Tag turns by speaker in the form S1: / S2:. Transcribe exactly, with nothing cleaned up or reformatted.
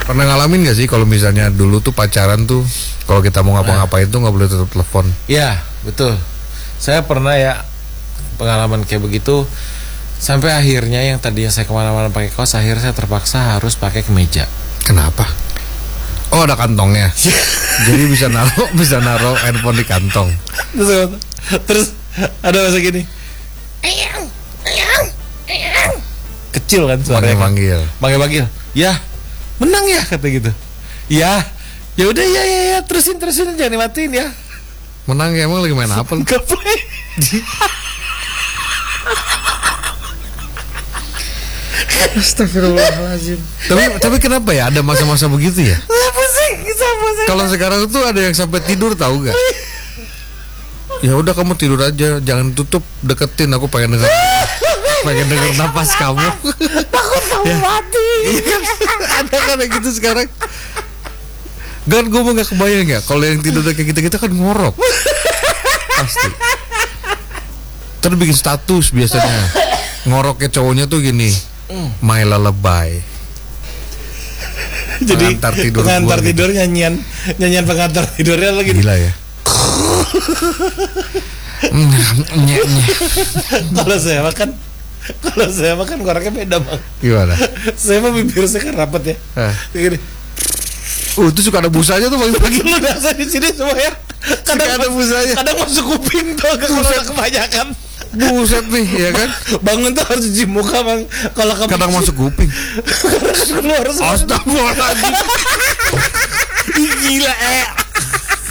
S1: Pernah ngalamin gak sih kalau misalnya dulu tuh pacaran tuh kalau kita mau ngapa-ngapain tuh nggak boleh tutup telepon?
S2: Ya betul. Saya pernah ya pengalaman kayak begitu. Sampai akhirnya yang tadinya saya kemana-mana pakai kaos, akhirnya saya terpaksa harus pakai kemeja.
S1: Kenapa? Oh ada kantongnya. Jadi bisa naruh bisa naruh handphone di kantong.
S2: Terus, terus ada masa gini. Kecil kan suaranya.
S1: Manggil-manggil.
S2: Manggil-manggil. Ya, menang ya kata gitu. Ya, ya udah ya ya ya terusin terusin jangan dimatiin ya.
S1: Menang ya, emang lagi main apa lu?
S2: Gaplay.
S1: Astagfirullahaladzim. Tapi tapi kenapa ya ada masa-masa begitu ya? Kalau sekarang tuh ada yang sampai tidur tahu gak? Ya udah kamu tidur aja, jangan tutup, deketin, aku pengen denger pengen denger napas kamu.
S2: Takut kamu ya. Mati.
S1: Iya kan? Ada kan kayak gitu sekarang. Gan gue mau nggak kebayang ya kalau yang tidur kayak kita kita kan ngorok. Pasti. Terus bikin status biasanya. Ngoroknya cowoknya tuh gini, my lullaby.
S2: Jadi
S1: pengantar tidur,
S2: pengantar
S1: gua,
S2: tidur gitu. nyanyian nyanyian pengantar tidurnya lagi.
S1: Gila ya.
S2: Kalau saya makan, kalau saya makan ngoroknya beda bang.
S1: Gimana?
S2: Saya mah bibir saya kan rapat ya.
S1: Eh.
S2: Gini.
S1: Uh, itu suka ada busanya tuh pagi-pagi.
S2: Lu dasar di sini semua ya. Kadang
S1: ada busanya.
S2: Kadang masuk kuping tuh kalau kebanyakan.
S1: Buset nih, ya kan?
S2: Bangun tuh harus cuci muka bang. Kalau kamu
S1: kadang masuk kuping.
S2: Keluar.
S1: Astagfirullahaladzim. Gila eh.